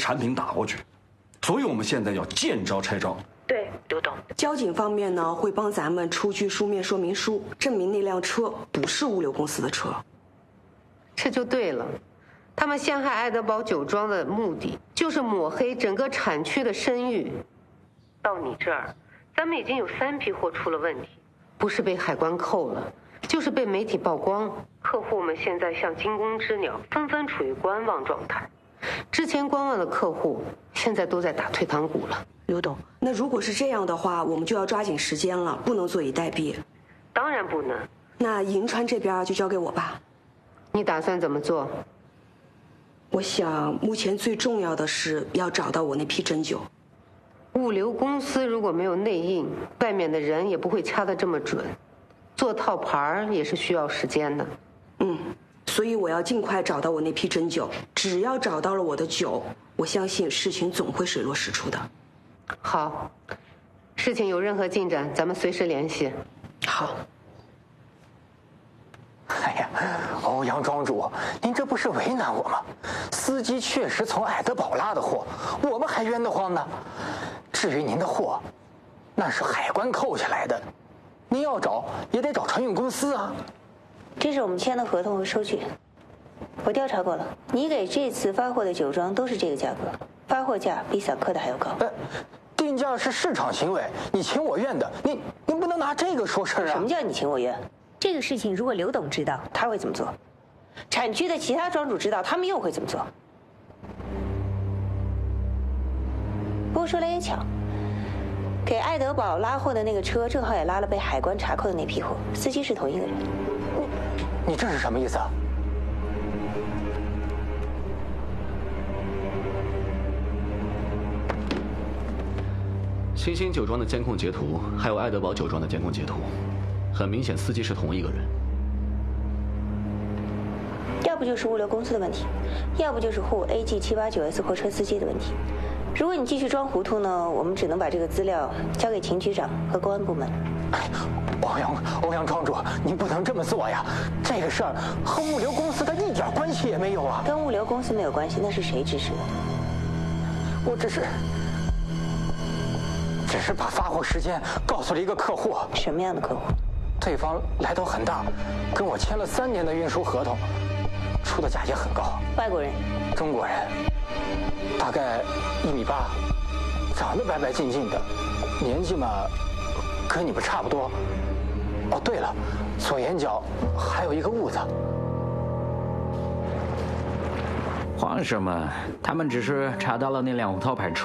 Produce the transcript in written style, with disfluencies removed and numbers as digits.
产品打过去，所以我们现在要见招拆招。 对，刘董， 交警方面呢会帮咱们出具书面说明书，证明那辆车不是物流公司的车。 这就对了，他们陷害爱德堡酒庄的目的就是抹黑整个产区的声誉。到你这儿，咱们已经有3批货出了问题，不是被海关扣了，就是被媒体曝光。客户们现在像惊弓之鸟，纷纷处于观望状态。之前观望的客户，现在都在打退堂鼓了。 刘董，那如果是这样的话，我们就要抓紧时间了，不能坐以待毙。 当然不能。 那银川这边就交给我吧。 你打算怎么做？ 我想目前最重要的是要找到我那批针灸。 物流公司如果没有内应，外面的人也不会掐得这么准。做套牌也是需要时间的。 所以我要尽快找到我那批针灸。只要找到了我的酒，我相信事情总会水落石出的。 好，事情有任何进展，咱们随时联系。 好。 哎呀，欧阳庄主，您这不是为难我吗？司机确实从爱德堡拉的货，我们还冤得慌呢。至于您的货，那是海关扣下来的，您要找也得找船运公司啊。 这是我们签的合同和收据，我调查过了，你给这次发货的酒庄都是这个价格，发货价比散客的还要高。 定价是市场行为，你情我愿的，您不能拿这个说事儿啊。 什么叫你情我愿？这个事情如果刘董知道，他会怎么做？产区的其他庄主知道，他们又会怎么做？不过说来也巧，给爱德堡拉货的那个车正好也拉了被海关查扣的那批货，司机是同一个人。 你这是什么意思啊？ 星星酒庄的监控截图，还有爱德堡酒庄的监控截图，很明显司机是同一个人。 要不就是物流公司的问题，要不就是沪 AG789S 货车司机的问题。如果你继续装糊涂呢，我们只能把这个资料交给秦局长和公安部门。 欧阳庄主，您不能这么做呀！这个事儿和物流公司它一点关系也没有啊！ 跟物流公司没有关系，那是谁指使的？ 我只是把发货时间告诉了一个客户。 什么样的客户？ 对方来头很大，跟我签了3年的运输合同，出的价也很高。 外国人？ 中国人，大概1.8米，长得白白净净的，年纪嘛，跟你们差不多。哦，对了，左眼角还有一个痦子。 慌什么？他们只是查到了那辆5套牌车。